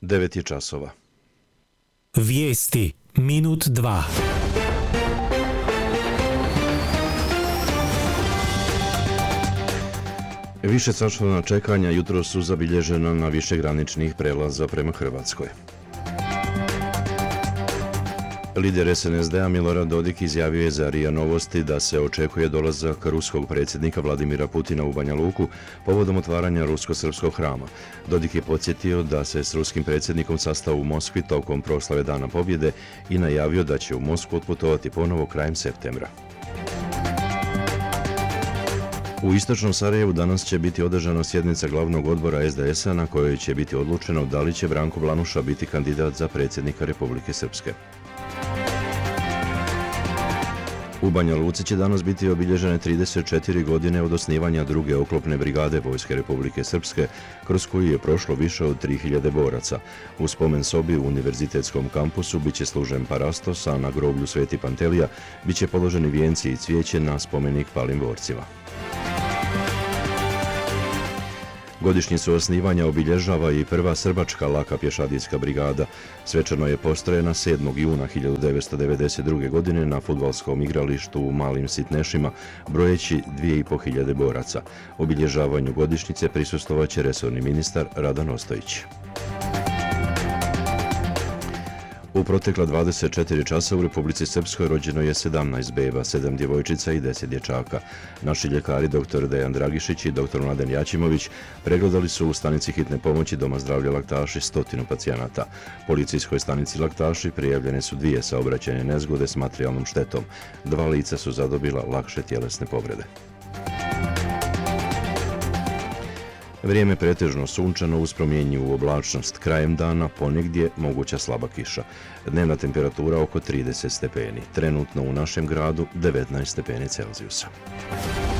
9 je časova. Vijesti minut 2. Više satna čekanja jutro su zabilježena na višegraničnih prelaza prema Hrvatskoj. Lider SNSD-a Milorad Dodik izjavio je za RIA Novosti da se očekuje dolazak ruskog predsjednika Vladimira Putina u Banja Luku povodom otvaranja rusko-srpskog hrama. Dodik je podsjetio da se s ruskim predsjednikom sastao u Moskvi tokom proslave Dana pobjede i najavio da će u Moskvu otputovati ponovo krajem septembra. U istočnom Sarajevu danas će biti održana sjednica glavnog odbora SDS-a na kojoj će biti odlučeno da li će Branko Blanuša biti kandidat za predsjednika Republike Srpske. U Banja Luci će danas biti obilježene 34 godine od osnivanja druge oklopne brigade Vojske Republike Srpske, kroz koju je prošlo više od 3000 boraca. U spomen sobi u univerzitetskom kampusu biće služen parastos, a na groblju Sveti Pantelija biće položeni vijenci i cvijeće na spomenik palim borcima. Godišnjicu osnivanja obilježava i prva srbačka laka pješadijska brigada. Svečano je postrojena 7. juna 1992. godine na fudbalskom igralištu u Malim Sitnešima, brojeći 2500 boraca. Obilježavanju godišnjice prisustvovaće resorni ministar Radan Ostojić. U protekla 24 časa u Republici Srpskoj rođeno je 17 beba, 7 djevojčica i 10 dječaka. Naši ljekari dr. Dejan Dragišić i dr. Mladen Jačimović pregledali su u stanici hitne pomoći Doma zdravlja Laktaši 100 pacijenata. Policijskoj stanici Laktaši prijavljene su 2 saobraćajne nezgode s materijalnom štetom. 2 lica su zadobila lakše tjelesne povrede. Vrijeme pretežno sunčano uz promjenjivu oblačnost. Krajem dana ponegdje moguća slaba kiša. Dnevna temperatura oko 30 stepeni. Trenutno u našem gradu 19 stepeni Celzijusa.